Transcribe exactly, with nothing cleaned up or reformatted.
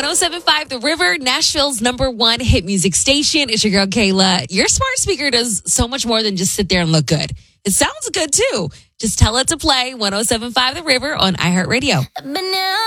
seven point five The River, Nashville's number one hit music station. It's your girl, Kayla. Your smart speaker does so much more than just sit there and look good. It sounds good, too. Just tell it to play one oh seven point five The River on iHeartRadio.